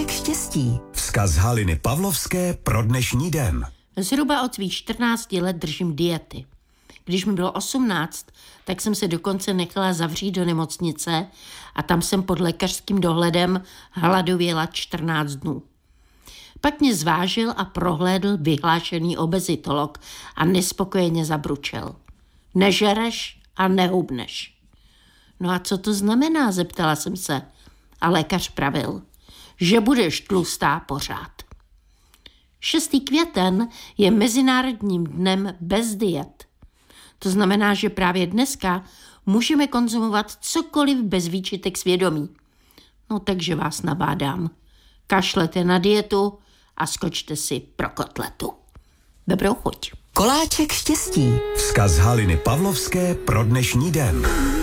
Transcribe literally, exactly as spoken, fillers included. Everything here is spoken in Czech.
Koláček štěstí. Vzkaz Haliny Pavlovské pro dnešní den. Zhruba od svých čtrnácti let držím diety. Když mi bylo osmnáct, tak jsem se dokonce nechala zavřít do nemocnice a tam jsem pod lékařským dohledem hladověla čtrnáct dnů. Pak mě zvážil a prohlédl vyhlášený obezitolog a nespokojeně zabručel. Nežereš a nehubneš. No a co to znamená, zeptala jsem se. A lékař pravil, že budeš tlustá pořád. šestý květen je Mezinárodním dnem bez diet. To znamená, že právě dneska můžeme konzumovat cokoliv bez výčitek svědomí. No takže vás nabádám. Kašlete na dietu a skočte si pro kotletu. Dobrou chuť. Koláček štěstí. Vzkaz Haliny Pavlovské pro dnešní den.